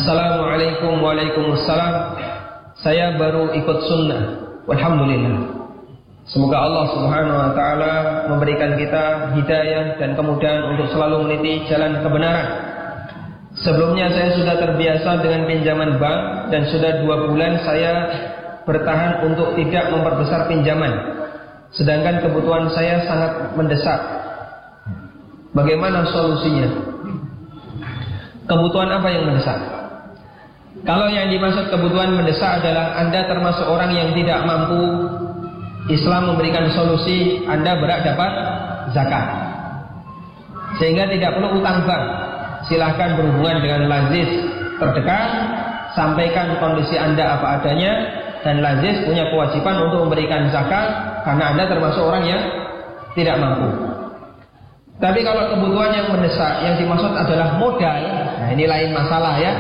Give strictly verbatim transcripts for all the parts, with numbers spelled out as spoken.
Assalamualaikum waalaikumsalam. Saya baru ikut sunnah. Alhamdulillah. Semoga Allah Subhanahu wa taala memberikan kita hidayah dan kemudahan untuk selalu meniti jalan kebenaran. Sebelumnya saya sudah terbiasa dengan pinjaman bank dan sudah dua bulan saya bertahan untuk tidak memperbesar pinjaman. Sedangkan kebutuhan saya sangat mendesak. Bagaimana solusinya? Kebutuhan apa yang mendesak? Kalau yang dimaksud kebutuhan mendesak adalah Anda termasuk orang yang tidak mampu, Islam memberikan solusi, Anda berhak dapat zakat, sehingga tidak perlu utang bank. Silahkan berhubungan dengan lazis terdekat, sampaikan kondisi Anda apa adanya, dan lazis punya kewajiban untuk memberikan zakat karena Anda termasuk orang yang tidak mampu. Tapi kalau kebutuhan yang mendesak, yang dimaksud adalah modal, nah ini lain masalah ya.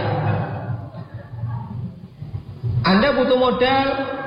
Anda butuh modal,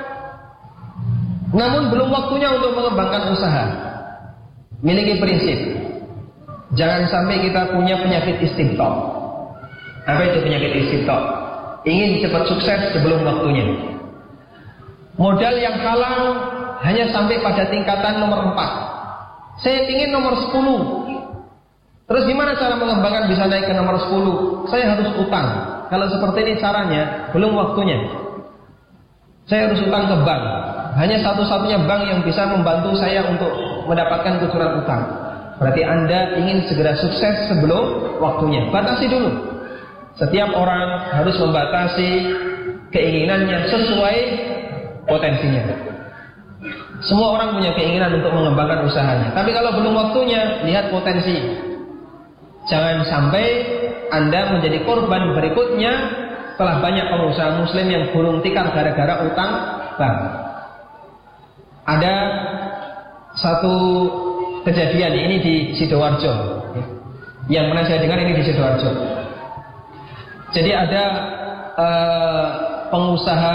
namun belum waktunya untuk mengembangkan usaha. Miliki prinsip, jangan sampai kita punya penyakit istighfar. Apa itu penyakit istighfar? Ingin cepat sukses sebelum waktunya. Modal yang halal hanya sampai pada tingkatan nomor empat. Saya ingin nomor sepuluh. Terus gimana cara mengembangkan bisa naik ke nomor sepuluh? Saya harus utang. Kalau seperti ini caranya, belum waktunya. Saya harus utang ke bank. Hanya satu-satunya bank yang bisa membantu saya untuk mendapatkan kucuran utang. Berarti Anda ingin segera sukses sebelum waktunya. Batasi dulu. Setiap orang harus membatasi keinginannya sesuai potensinya. Semua orang punya keinginan untuk mengembangkan usahanya. Tapi kalau belum waktunya, lihat potensi. Jangan sampai Anda menjadi korban berikutnya setelah banyak pengusaha muslim yang gulung tikar gara-gara utang bank. Ada satu kejadian ini di Sidoarjo, yang pernah saya dengar ini di Sidoarjo. Jadi ada uh, pengusaha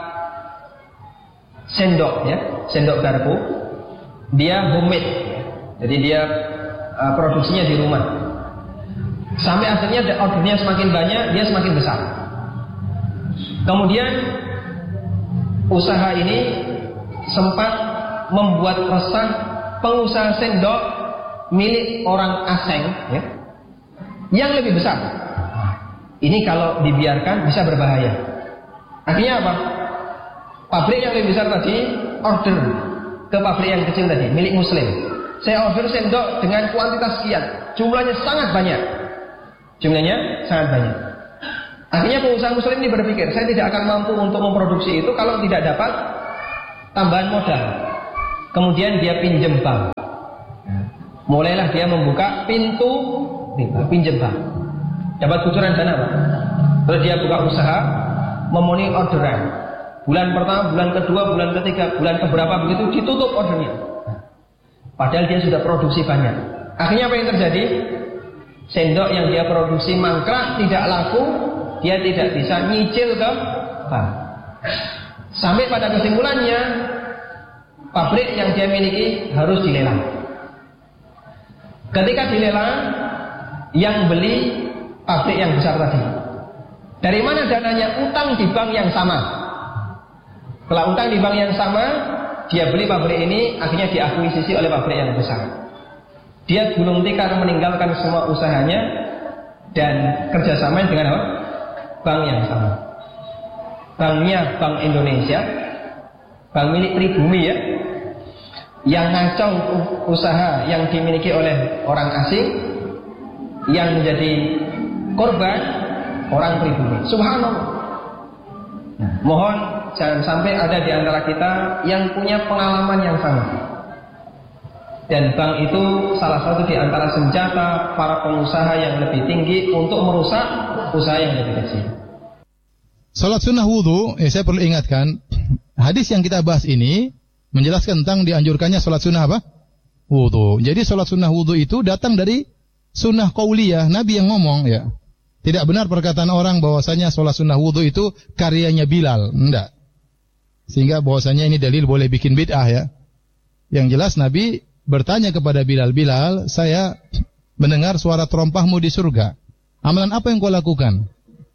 sendok, ya, sendok garpu. Dia homemade, jadi dia uh, produksinya di rumah. Sampai akhirnya ordernya semakin banyak, dia semakin besar. Kemudian usaha ini sempat membuat resah pengusaha sendok milik orang asing, ya, yang lebih besar. Ini kalau dibiarkan bisa berbahaya. Akhirnya apa? Pabrik yang lebih besar tadi order ke pabrik yang kecil tadi, milik muslim. Saya order sendok dengan kuantitas sekian, jumlahnya sangat banyak. Jumlahnya sangat banyak. Akhirnya pengusaha muslim ini berpikir, saya tidak akan mampu untuk memproduksi itu kalau tidak dapat tambahan modal. Kemudian dia pinjam bank. Mulailah dia membuka pintu pinjam bank. Dapat kucuran dana, Pak. Terus dia buka usaha, memenuhi orderan. Bulan pertama, bulan kedua, bulan ketiga, bulan keberapa begitu ditutup ordernya. Padahal dia sudah produksi banyak. Akhirnya apa yang terjadi? Sendok yang dia produksi mangkrak, tidak laku, dia tidak bisa nyicil ke bank. Sampai pada kesimpulannya, pabrik yang dia miliki harus dilelang. Ketika dilelang, yang beli pabrik yang besar tadi. Dari mana dananya? Utang di bank yang sama. Setelah utang di bank yang sama, dia beli pabrik ini, akhirnya diakuisisi oleh pabrik yang besar. Dia gulung tikar meninggalkan semua usahanya dan kerjasama dengan apa? Bank yang sama. Banknya Bank Indonesia, bank milik pribumi, ya, yang ngacau usaha yang dimiliki oleh orang asing, yang menjadi korban orang pribumi. Subhanallah. Nah, mohon jangan sampai ada di antara kita yang punya pengalaman yang sama. Dan bank itu salah satu di antara senjata para pengusaha yang lebih tinggi untuk merusak usaha yang lebih kecil. Salat sunnah wudu, eh, saya perlu ingatkan, hadis yang kita bahas ini menjelaskan tentang dianjurkannya salat sunnah apa? Wudu. Jadi salat sunnah wudu itu datang dari sunnah qauliyah, Nabi yang ngomong, ya. Tidak benar perkataan orang bahwasanya salat sunnah wudu itu karyanya Bilal, enggak. Sehingga bahwasanya ini dalil boleh bikin bid'ah, ya. Yang jelas Nabi bertanya kepada Bilal, Bilal, saya mendengar suara terompahmu di surga. Amalan apa yang kau lakukan?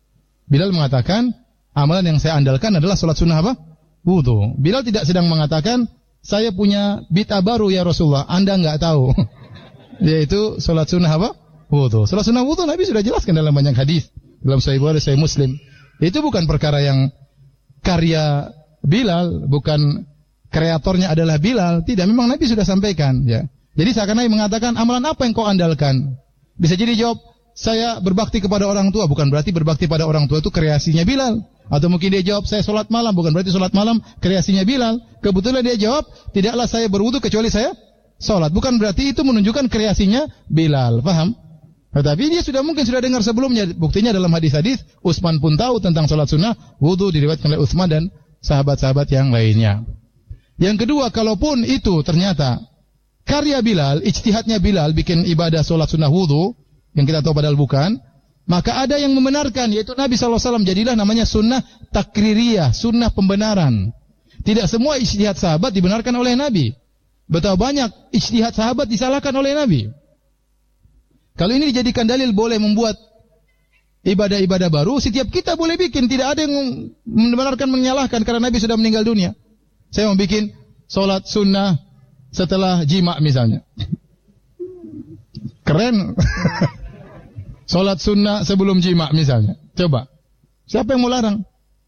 Bilal mengatakan, amalan yang saya andalkan adalah salat sunnah apa? Wudu. Bilal tidak sedang mengatakan, saya punya bid'ah baru ya Rasulullah, Anda enggak tahu. Yaitu salat sunnah apa? Wudu. Salat sunnah wudu Nabi sudah jelaskan dalam banyak hadis, dalam Sahih Bukhari, Sahih Muslim. Itu bukan perkara yang karya Bilal, bukan kreatornya adalah Bilal. Tidak, memang Nabi sudah sampaikan, ya. Jadi seakan Nabi mengatakan, amalan apa yang kau andalkan? Bisa jadi jawab, saya berbakti kepada orang tua. Bukan berarti berbakti pada orang tua itu kreasinya Bilal. Atau mungkin dia jawab, saya sholat malam. Bukan berarti sholat malam kreasinya Bilal. Kebetulan dia jawab, tidaklah saya berwudu kecuali saya sholat. Bukan berarti itu menunjukkan kreasinya Bilal. Paham? Tetapi dia sudah mungkin sudah dengar sebelumnya. Buktinya dalam hadis-hadis, Utsman pun tahu tentang sholat sunnah wudu, diriwayatkan oleh Utsman dan sahabat-sahabat yang lainnya. Yang kedua, kalaupun itu ternyata karya Bilal, ijtihadnya Bilal bikin ibadah sholat sunnah wudu, yang kita tahu padahal bukan, maka ada yang membenarkan, yaitu Nabi sallallahu alaihi wasallam. Jadilah namanya sunnah takririyah, sunnah pembenaran. Tidak semua ijtihad sahabat dibenarkan oleh Nabi. Betapa banyak ijtihad sahabat disalahkan oleh Nabi. Kalau ini dijadikan dalil boleh membuat ibadah-ibadah baru, setiap kita boleh bikin. Tidak ada yang membenarkan, menyalahkan, karena Nabi sudah meninggal dunia. Saya mau bikin sholat sunnah setelah jima misalnya. Keren. Sholat sunnah sebelum jima misalnya. Coba. Siapa yang mau larang?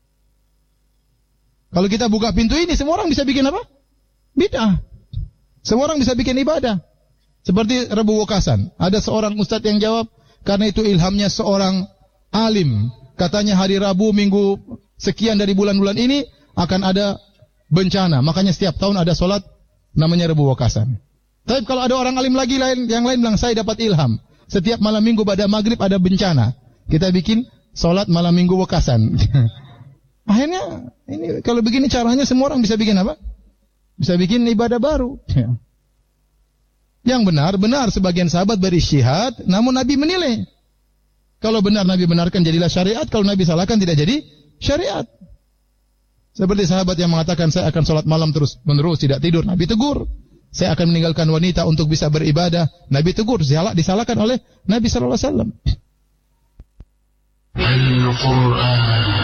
Kalau kita buka pintu ini, semua orang bisa bikin apa? Bid'ah. Semua orang bisa bikin ibadah. Seperti Rebu Wekasan. Ada seorang ustadz yang jawab, karena itu ilhamnya seorang alim. Katanya hari Rabu minggu sekian dari bulan-bulan ini akan ada bencana. Makanya setiap tahun ada sholat namanya Rebu Wekasan. Tapi kalau ada orang alim lagi lain, yang lain bilang saya dapat ilham. Setiap malam minggu pada maghrib ada bencana. Kita bikin sholat malam minggu Wekasan. Akhirnya ini kalau begini caranya semua orang bisa bikin apa? Bisa bikin ibadah baru. Yang benar, benar sebagian sahabat berijtihad, namun Nabi menilai. Kalau benar Nabi benarkan jadilah syariat, kalau Nabi salahkan tidak jadi syariat. Seperti sahabat yang mengatakan saya akan sholat malam terus menerus tidak tidur, Nabi tegur. Saya akan meninggalkan wanita untuk bisa beribadah, Nabi tegur. Disalahkan oleh Nabi sallallahu alaihi wasallam.